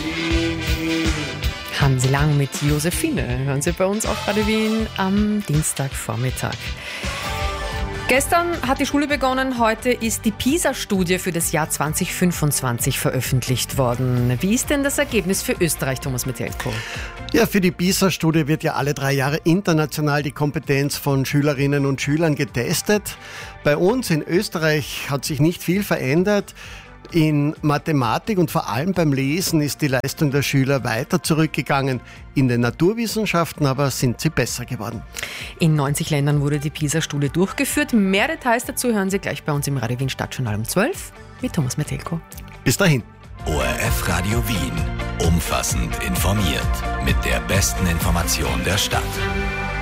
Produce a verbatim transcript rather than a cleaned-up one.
Hansi Lang mit Josephine. Hören Sie bei uns auf Radio Wien am Dienstagvormittag. Gestern hat die Schule begonnen, heute ist die PISA-Studie für das Jahr zwanzig fünfundzwanzig veröffentlicht worden. Wie ist denn das Ergebnis für Österreich, Thomas Metelko? Ja, für die PISA-Studie wird ja alle drei Jahre international die Kompetenz von Schülerinnen und Schülern getestet. Bei uns in Österreich hat sich nicht viel verändert. In Mathematik und vor allem beim Lesen ist die Leistung der Schüler weiter zurückgegangen. In den Naturwissenschaften aber sind sie besser geworden. In neunzig Ländern wurde die PISA-Studie durchgeführt. Mehr Details dazu hören Sie gleich bei uns im Radio Wien Stadtjournal um zwölf mit Thomas Metelko. Bis dahin. O R F Radio Wien. Umfassend informiert. Mit der besten Information der Stadt.